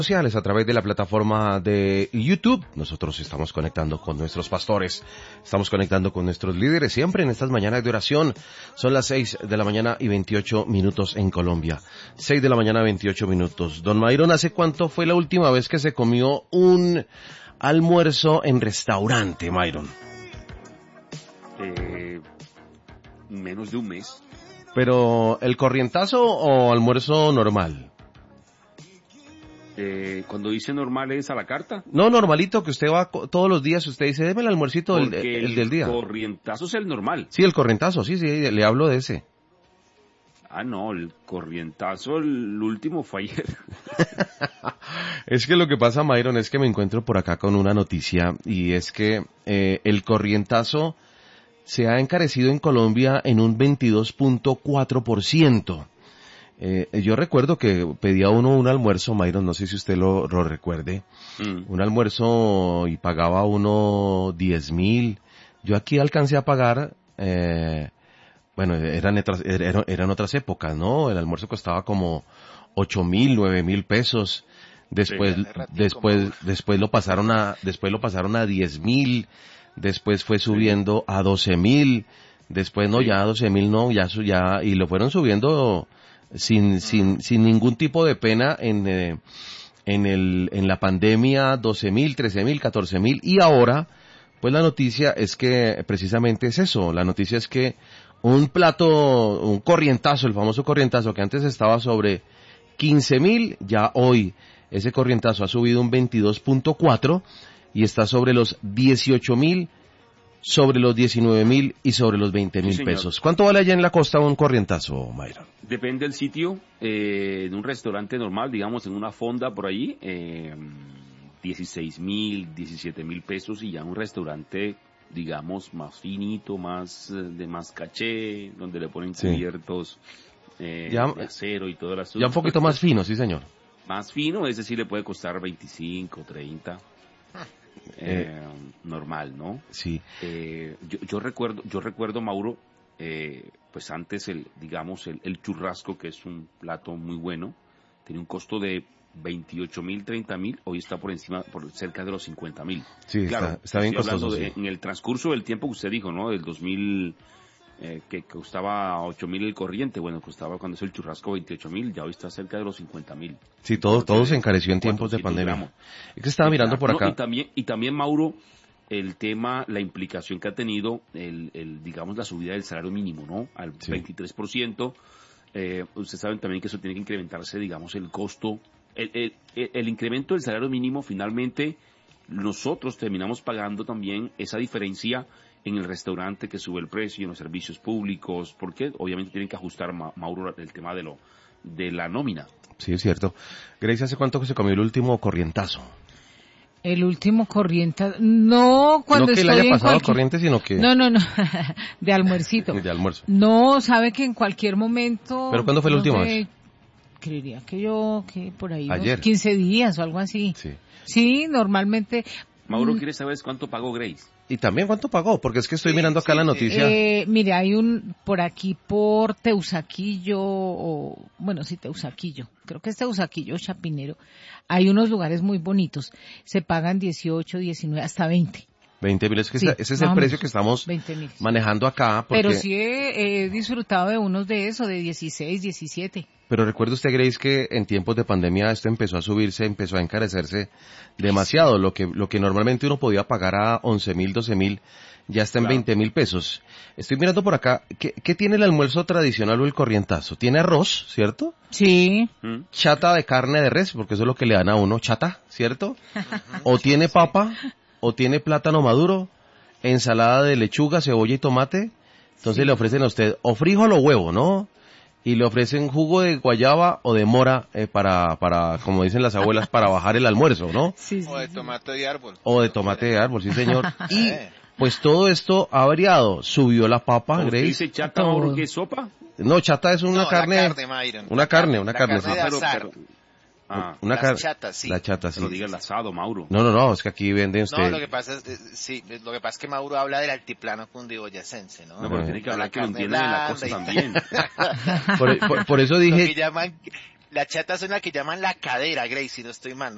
sociales, a través de la plataforma de YouTube. Nosotros estamos conectando con nuestros pastores, estamos conectando con nuestros líderes, siempre en estas mañanas de oración. Son las 6 de la mañana y 28 minutos en Colombia. 6 de la mañana, 28 minutos. Don Myron, ¿hace cuánto fue la última vez que se comió un almuerzo en restaurante, Myron? Menos de un mes. ¿Pero el corrientazo o almuerzo normal? Cuando dice normal es a la carta. No, normalito, que usted va todos los días, usted dice, deme el almuercito el del día. El corrientazo es el normal. Sí, el corrientazo, sí, le hablo de ese. Ah, no, el corrientazo, el último fue ayer. Es que lo que pasa, Myron, es que me encuentro por acá con una noticia, y es que el corrientazo se ha encarecido en Colombia en un 22.4%. Yo recuerdo que pedía uno un almuerzo, Myron, no sé si usted lo recuerde, un almuerzo y pagaba uno 10.000. Yo aquí alcancé a pagar, bueno, eran otras épocas, ¿no? El almuerzo costaba como 8.000, 9.000 pesos. Después lo pasaron a 10.000, después fue subiendo a 12.000, después no, ya a 12.000 no, ya, y lo fueron subiendo sin ningún tipo de pena en la pandemia, 12.000, 13.000, 14.000, y ahora, pues la noticia es que precisamente es eso, la noticia es que un corrientazo, el famoso corrientazo que antes estaba sobre 15.000, ya hoy ese corrientazo ha subido un 22.4 y está sobre los 18.000, sobre los 19.000 y sobre los 20.000 pesos. ¿Cuánto vale allá en la costa un corrientazo, Myron? Depende del sitio. En un restaurante normal, digamos en una fonda por ahí, 16.000, 17.000 pesos, y ya un restaurante, digamos, más finito, de más caché, donde le ponen cubiertos de acero y todo el asunto. Ya un poquito más fino, sí señor. Más fino, ese sí le puede costar 25, 30. Normal, ¿no? Sí. Yo recuerdo, Mauro, pues antes el churrasco, que es un plato muy bueno, tenía un costo de 28.000, 30.000, hoy está por cerca de los 50.000. Sí, claro, está bien costoso. Sí. En el transcurso del tiempo que usted dijo, ¿no? Del 2000, que costaba 8.000 el corriente, bueno, costaba cuando es el churrasco 28.000, ya hoy está cerca de los 50.000. Sí, todo se encareció en tiempos de pandemia. Gramos. Es que estaba mirando por acá. Y también, Mauro, el tema, la implicación que ha tenido digamos, la subida del salario mínimo, ¿no? Al 23%. Ustedes saben también que eso tiene que incrementarse, digamos, el costo. El incremento del salario mínimo, finalmente, nosotros terminamos pagando también esa diferencia en el restaurante, que sube el precio, en los servicios públicos, porque obviamente tienen que ajustar, Mauro, el tema de la nómina. Sí, es cierto. Grace, ¿hace cuánto que se comió el último corrientazo? El último corrientazo, no cuando no que estoy le haya pasado corriente, sino que... No, de almuercito. De almuerzo. No, sabe que en cualquier momento... ¿Pero cuándo fue la última vez? Creería que por ahí ayer. 15 días o algo así. Sí, normalmente... Mauro, ¿quieres saber cuánto pagó Grace? Y también cuánto pagó, porque es que estoy mirando acá la noticia. Mire, hay por aquí por Teusaquillo, Teusaquillo, creo que es Teusaquillo, Chapinero, hay unos lugares muy bonitos, se pagan 18, 19, hasta 20. 20.000, es que ese es el precio que estamos manejando acá. Porque... Pero sí he disfrutado de unos de eso, de 16, 17. Pero recuerde usted, Grace, que en tiempos de pandemia esto empezó a subirse, empezó a encarecerse demasiado. Lo que normalmente uno podía pagar a 11.000, 12.000, ya está en 20.000 pesos. Estoy mirando por acá, ¿qué tiene el almuerzo tradicional o el corrientazo? ¿Tiene arroz, cierto? Sí. Chata de carne de res, porque eso es lo que le dan a uno, chata, ¿cierto? O tiene papa, o tiene plátano maduro, ensalada de lechuga, cebolla y tomate. Entonces le ofrecen a usted o frijol o huevo, ¿no? Y le ofrecen jugo de guayaba o de mora para, como dicen las abuelas, para bajar el almuerzo, ¿no? Sí. O de tomate de árbol. O de tomate de árbol, sí señor. Y pues todo esto ha variado. Subió la papa, Grace. ¿Dice chata, Mauro, que es sopa? No, chata es una carne. Una carne. Una chata, sí. La chata, sí. Pero diga el asado, Mauro. No, es que aquí venden usted. No, lo que pasa es que Mauro habla del altiplano cundiboyacense, ¿no? No, pero tiene que hablar que lo entienden en la costa también. Por eso dije... La chata es una que llaman la cadera, Grace, si no estoy mal, ¿no?